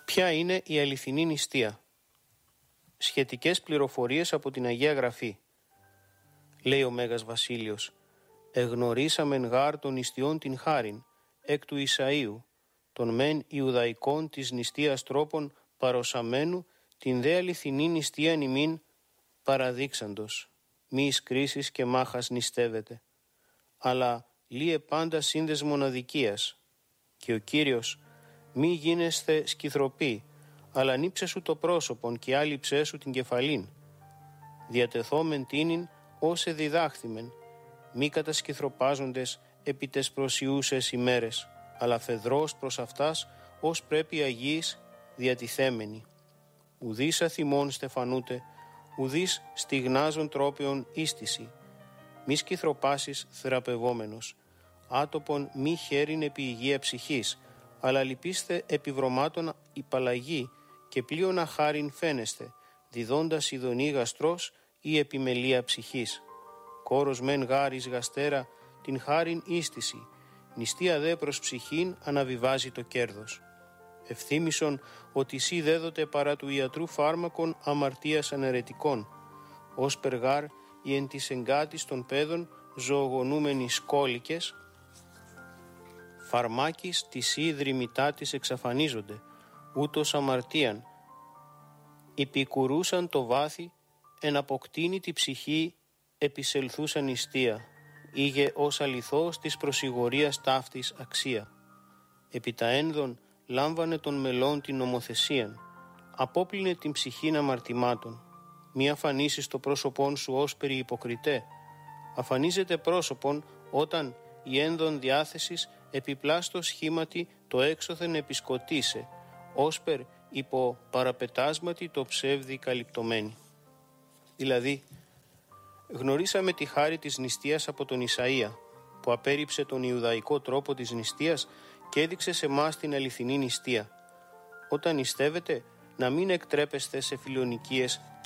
Ποια είναι η αληθινή νηστεία? Σχετικές πληροφορίες από την Αγία Γραφή. Λέει ο Μέγας Βασίλειος: «Εγνωρίσαμεν γάρ των νηστειών την χάριν, εκ του Ισαΐου, των μεν Ιουδαϊκών της νηστείας τρόπων παροσαμένου, την δε αληθινή νηστείαν ημίν παραδείξαντος, μη εις κρίσης και μάχας νηστεύεται, αλλά λύε πάντα σύνδεσμον αδικίας. Και ο Κύριος, μη γίνεσθε σκυθροποί, αλλά νύψε σου το πρόσωπον και άλυψέ σου την κεφαλήν. Διατεθόμεν τίνην όσε διδάχθημεν, μη κατασκυθροπάζοντες επί τες προσιούσες ημέρες, αλλά φεδρός προς αυτάς ως πρέπει αγίης διατηθέμενοι. Ουδείς αθυμών στεφανούτε, ουδείς στιγνάζων τρόπιον ίστηση. Μη σκυθροπάσεις θεραπευόμενος, άτοπον μη χαίριν επί υγεία ψυχής, αλλά λυπήστε επιβρωμάτων υπαλλαγή και πλείον αχάριν φαίνεστε, διδώντας ειδονή γαστρός ή επιμελία ψυχής. Κόρος μεν γάρις γαστέρα την χάριν ίστηση, νηστεία δε προς ψυχήν αναβιβάζει το κέρδος. Ευθύμησον ότι σύ δέδοτε παρά του ιατρού φάρμακων αμαρτίας αναιρετικών, ως περγάρ οι εν της εγκάτης των παιδών ζωογονούμενοι σκόλικες, φαρμάκης τη σύ δρυμητά της εξαφανίζονται, ούτως αμαρτίαν, υπηκουρούσαν το βάθη, εν αποκτήνει τη ψυχή επισελθούσαν νηστεία, ήγε ως αληθώς της προσιγορίας ταύτης αξία. Επί τα ένδον λάμβανε των μελών την νομοθεσίαν, απόπλυνε την ψυχήν αμαρτημάτων. Μη αφανίσεις το πρόσωπόν σου ως περί υποκριτέ. Αφανίζεται πρόσωπον όταν η ένδον διάθεσης επιπλάστο σχήματι το έξωθεν επισκοτήσε, όσπερ υπό παραπετάσματι το ψεύδι καλυπτωμένη. Δηλαδή, γνωρίσαμε τη χάρη της νηστείας από τον Ισαΐα, που απέρριψε τον Ιουδαϊκό τρόπο της νηστείας και έδειξε σε μας την αληθινή νηστεία. Όταν νηστεύετε, να μην εκτρέπεστε σε φιλονικίες